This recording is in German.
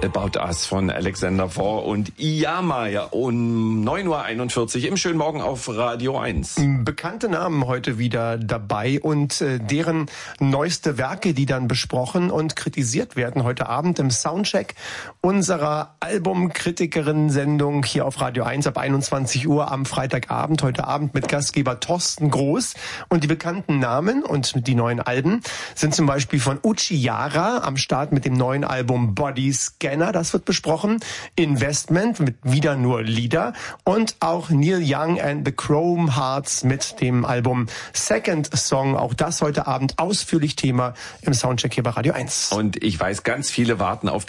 About Us von Alexander Four und Iyama, ja, um 9:41 Uhr im schönen Morgen auf Radio 1. Bekannte Namen heute wieder dabei und deren neueste Werke, die dann besprochen und kritisiert werden heute Abend im Soundcheck unserer Albumkritikerin-Sendung hier auf Radio 1 ab 21 Uhr am Freitagabend, heute Abend mit Gastgeber Thorsten Groß. Und die bekannten Namen und die neuen Alben sind zum Beispiel von Uchiara am Start mit dem neuen Album Body Scanner, das wird besprochen. Investment mit wieder nur Lieder und auch Neil Young and the Chrome Hearts mit dem Album Second Song. Auch das heute Abend ausführlich Thema im Soundcheck hier bei Radio 1. Und ich weiß, ganz viele warten auf